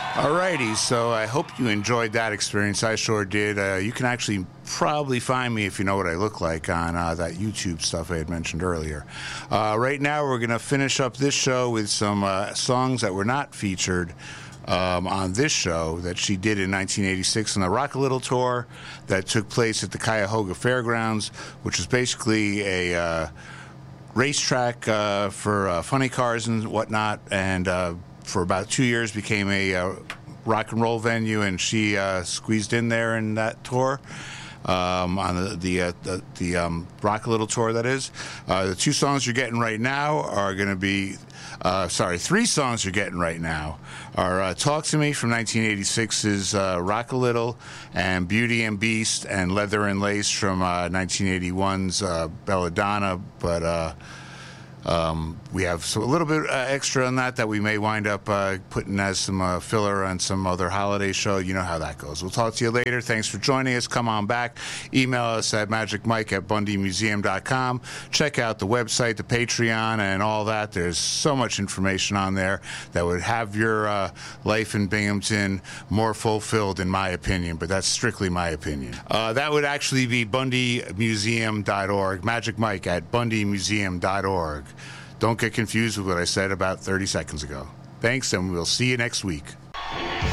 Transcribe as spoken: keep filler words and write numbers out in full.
Alrighty, so I hope you enjoyed that experience. I sure did. Uh, you can actually probably find me, if you know what I look like, on uh, that YouTube stuff I had mentioned earlier. Uh, right now, we're going to finish up this show with some uh, songs that were not featured um, on this show that she did in nineteen eighty-six on the Rock a Little tour that took place at the Cuyahoga Fairgrounds, which is basically a uh, racetrack uh, for uh, funny cars and whatnot, and uh, for about two years became a uh, rock and roll venue, and she uh, squeezed in there in that tour. Um, on the the, uh, the, the um, Rock a Little tour, that is. Uh, the two songs you're getting right now are going to be, uh, sorry, three songs you're getting right now are uh, Talk to Me from nineteen eighty-six's uh, Rock a Little, and Beauty and Beast and Leather and Lace from uh, nineteen eighty-one's uh, Belladonna, but uh, Um, we have so a little bit uh, extra on that that we may wind up uh, putting as some uh, filler on some other holiday show. You know how that goes. We'll talk to you later. Thanks for joining us. Come on back. Email us at magic mike at bundy museum dot com. Check out the website, the Patreon, and all that. There's so much information on there that would have your uh, life in Binghamton more fulfilled, in my opinion, but that's strictly my opinion. Uh, that would actually be bundy museum dot org. Magic Mike at bundy museum dot org. Don't get confused with what I said about thirty seconds ago. Thanks, and we'll see you next week.